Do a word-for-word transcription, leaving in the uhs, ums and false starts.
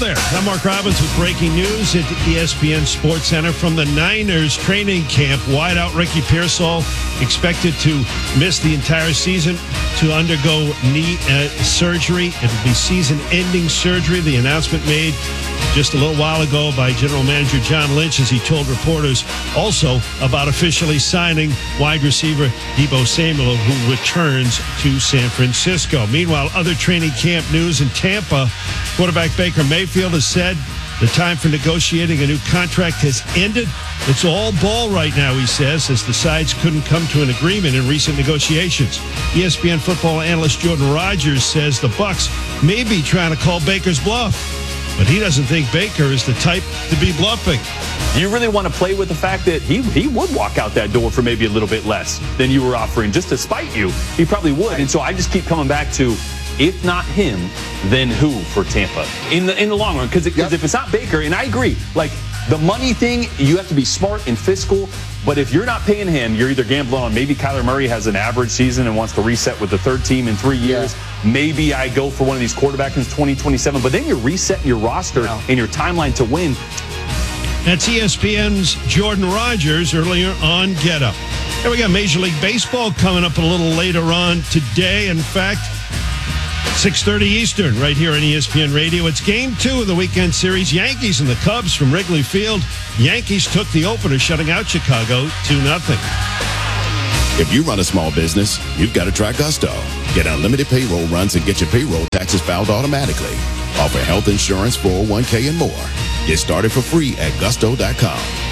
there. I'm Mark Robbins with breaking news at E S P N Sports Center from the Niners training camp. Wideout Ricky Pearsall expected to miss the entire season to undergo knee uh, surgery. It'll be season-ending surgery. The announcement made just a little while ago by General Manager John Lynch as he told reporters also about officially signing wide receiver Deebo Samuel, who returns to San Francisco. Meanwhile, other training camp news in Tampa. Quarterback Baker Mayfield has said the time for negotiating a new contract has ended. It's all ball right now, he says, as the sides couldn't come to an agreement in recent negotiations. E S P N football analyst Jordan Rogers says the Bucs may be trying to call Baker's bluff, but he doesn't think Baker is the type to be bluffing. Do you really want to play with the fact that he he would walk out that door for maybe a little bit less than you were offering just to spite you? He probably would. And so I just keep coming back to, if not him, then who for Tampa in the in the long run? Because yep. if it's not Baker, and I agree, like the money thing, you have to be smart and fiscal. But if you're not paying him, you're either gambling on maybe Kyler Murray has an average season and wants to reset with the third team in three years. Yeah. Maybe I go for one of these quarterbacks in twenty twenty-seven. But then you're resetting your roster yeah. and your timeline to win. That's E S P N's Jordan Rogers earlier on Get Up. And we got Major League Baseball coming up a little later on today. In fact, six thirty Eastern right here on E S P N Radio. It's game two of the weekend series. Yankees and the Cubs from Wrigley Field. Yankees took the opener, shutting out Chicago two nothing. If you run a small business, you've got to try Gusto. Get unlimited payroll runs and get your payroll taxes filed automatically. Offer health insurance, four oh one k, and more. Get started for free at gusto dot com.